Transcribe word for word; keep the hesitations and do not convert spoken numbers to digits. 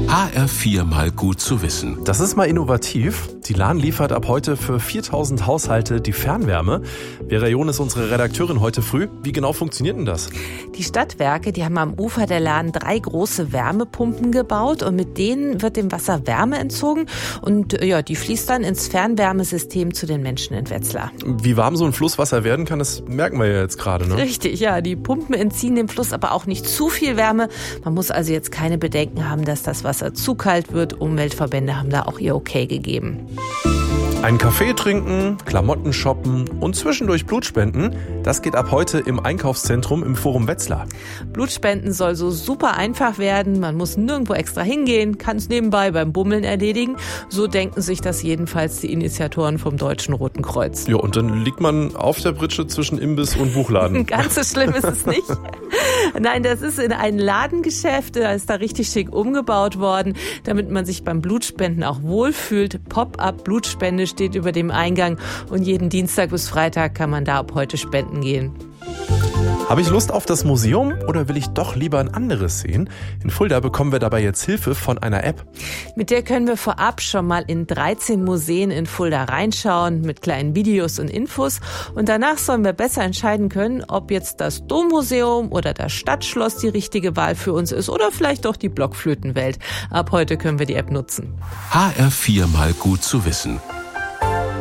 H R vier mal gut zu wissen. Das ist mal innovativ. Die Lahn liefert ab heute für viertausend Haushalte die Fernwärme. Vera John ist unsere Redakteurin heute früh. Wie genau funktioniert denn das? Die Stadtwerke, die haben am Ufer der Lahn drei große Wärmepumpen gebaut und mit denen wird dem Wasser Wärme entzogen und ja, die fließt dann ins Fernwärmesystem zu den Menschen in Wetzlar. Wie warm so ein Flusswasser werden kann, das merken wir ja jetzt gerade, ne? Richtig, ja. Die Pumpen entziehen dem Fluss aber auch nicht zu viel Wärme. Man muss also jetzt keine Bedenken haben, dass das Wasser zu kalt wird. Umweltverbände haben da auch ihr Okay gegeben. Einen Kaffee trinken, Klamotten shoppen und zwischendurch Blut spenden, das geht ab heute im Einkaufszentrum im Forum Wetzlar. Blutspenden soll so super einfach werden. Man muss nirgendwo extra hingehen, kann es nebenbei beim Bummeln erledigen. So denken sich das jedenfalls die Initiatoren vom Deutschen Roten Kreuz. Ja, und dann liegt man auf der Pritsche zwischen Imbiss und Buchladen. Ganz so schlimm ist es nicht. Nein, das ist in ein Ladengeschäft, da ist da richtig schick umgebaut worden, damit man sich beim Blutspenden auch wohlfühlt. Pop-up Blutspende steht über dem Eingang und jeden Dienstag bis Freitag kann man da ab heute spenden gehen. Habe ich Lust auf das Museum oder will ich doch lieber ein anderes sehen? In Fulda bekommen wir dabei jetzt Hilfe von einer App. Mit der können wir vorab schon mal in dreizehn Museen in Fulda reinschauen, mit kleinen Videos und Infos. Und danach sollen wir besser entscheiden können, ob jetzt das Dommuseum oder das Stadtschloss die richtige Wahl für uns ist oder vielleicht doch die Blockflötenwelt. Ab heute können wir die App nutzen. H R vier mal gut zu wissen.